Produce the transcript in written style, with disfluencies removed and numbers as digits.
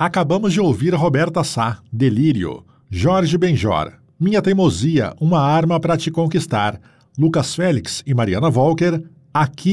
Acabamos de ouvir Roberta Sá, Delírio. Jorge Benjor, Minha Teimosia, uma arma para te conquistar. Lucas Félix e Mariana Volker, Aqui